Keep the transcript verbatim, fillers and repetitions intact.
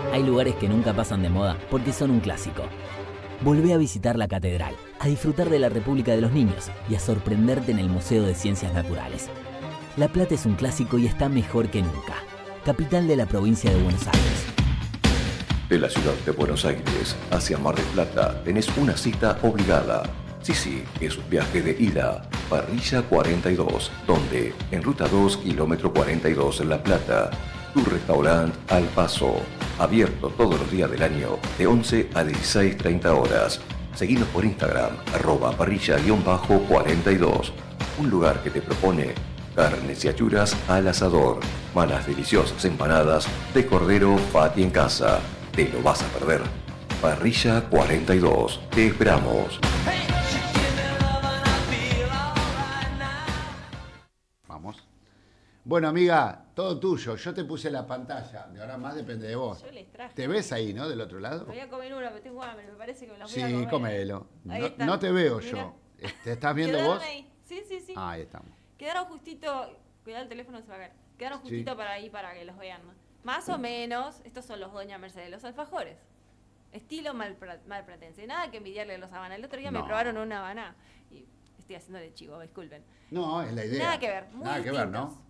Hay lugares que nunca pasan de moda porque son un clásico. Volvé a visitar la catedral, a disfrutar de la República de los Niños y a sorprenderte en el Museo de Ciencias Naturales. La Plata es un clásico y está mejor que nunca. Capital de la provincia de Buenos Aires. De la ciudad de Buenos Aires hacia Mar del Plata tenés una cita obligada. Sí, sí, es un viaje de ida. Parrilla cuarenta y dos, donde en Ruta dos, kilómetro cuarenta y dos en La Plata, tu restaurante Al Paso, abierto todos los días del año de once a dieciséis treinta horas. Seguinos por Instagram, arroba parrilla-cuarenta y dos, un lugar que te propone carnes y achuras al asador, malas deliciosas empanadas de cordero Fati en casa. Te lo vas a perder. Parrilla cuarenta y dos, te esperamos. Vamos. Bueno, amiga, todo tuyo. Yo te puse la pantalla. De ahora más depende de vos. Yo les traje. ¿Te ves ahí, no? Del otro lado. Me voy a comer una, pero tengo hambre. Me parece que me la voy Sí, a comer. cómelo. Ahí No, está. no te veo Mirá. yo. ¿Te estás viendo Quedaron vos? ahí. Sí, sí, sí. Ah, ahí estamos. Quedaron justito. Cuidado, el teléfono se va a caer. Quedaron Sí. justito para ahí para que los vean. ¿no? Más o menos, estos son los Doña Mercedes, los alfajores. Estilo malpra- malpratense. Nada que envidiarle a los Habana. El otro día No. me probaron una Habana y estoy haciéndole chivo, disculpen. No, es la idea. Nada que ver, muy Nada que ver, ¿no? distintos.